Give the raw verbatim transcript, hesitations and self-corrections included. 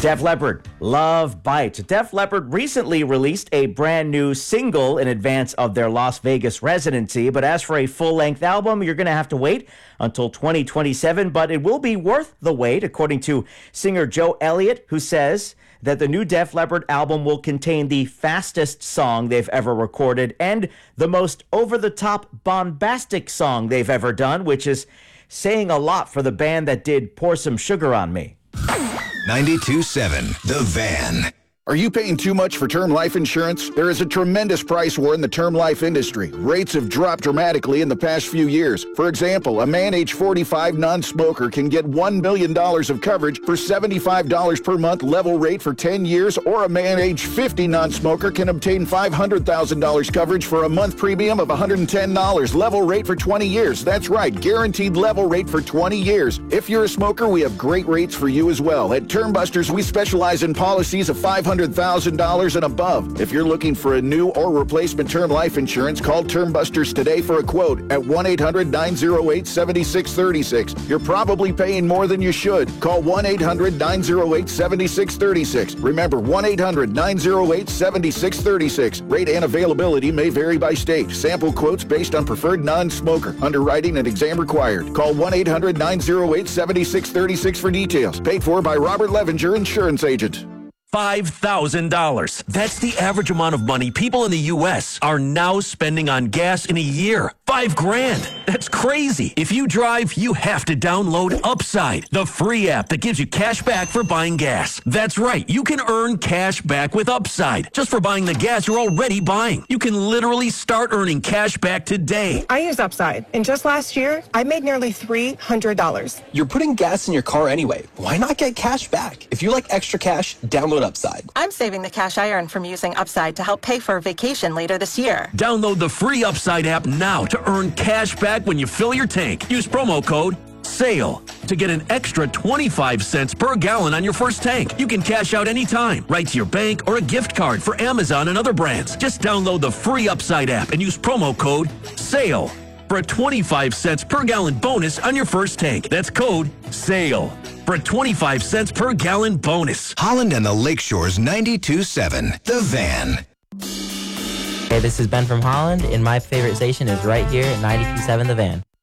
Def Leppard, Love Bites. Def Leppard recently released a brand new single in advance of their Las Vegas residency, but as for a full-length album, you're going to have to wait until twenty twenty-seven, but it will be worth the wait, according to singer Joe Elliott, who says that the new Def Leppard album will contain the fastest song they've ever recorded and the most over-the-top bombastic song they've ever done, which is saying a lot for the band that did Pour Some Sugar on Me. ninety-two point seven The Van. Are you paying too much for term life insurance? There is a tremendous price war in the term life industry. Rates have dropped dramatically in the past few years. For example, a man age forty-five non-smoker can get one million dollars of coverage for seventy-five dollars per month level rate for ten years, or a man age fifty non-smoker can obtain five hundred thousand dollars coverage for a month premium of one hundred ten dollars level rate for twenty years. That's right, guaranteed level rate for twenty years. If you're a smoker, we have great rates for you as well. At Term Busters, we specialize in policies of five hundred thousand dollars and above. If you're looking for a new or replacement term life insurance, call Term Busters today for a quote at one eight hundred nine oh eight seven six three six. You're probably paying more than you should. Call one eight hundred nine oh eight seven six three six. Remember, one eight hundred nine oh eight seven six three six. Rate and availability may vary by state. Sample quotes based on preferred non-smoker. Underwriting and exam required. Call one eight hundred nine oh eight seven six three six for details. Paid for by Robert Levinger, insurance agent. five thousand dollars. That's the average amount of money people in the U S are now spending on gas in a year. Five grand. That's crazy. If you drive, you have to download Upside, the free app that gives you cash back for buying gas. That's right. You can earn cash back with Upside just for buying the gas you're already buying. You can literally start earning cash back today. I use Upside, and just last year, I made nearly three hundred dollars. You're putting gas in your car anyway. Why not get cash back? If you like extra cash, download Upside. I'm saving the cash I earn from using Upside to help pay for a vacation later this year. Download the free Upside app now to earn cash back when you fill your tank. Use promo code SALE to get an extra twenty-five cents per gallon on your first tank. You can cash out anytime, right to your bank or a gift card for Amazon and other brands. Just download the free Upside app and use promo code SALE for a twenty-five cents per gallon bonus on your first tank. That's code SALE for a twenty-five cents per gallon bonus. Holland and the Lakeshore's ninety-two point seven The Van. Hey, this is Ben from Holland, and my favorite station is right here at ninety-two point seven The Van.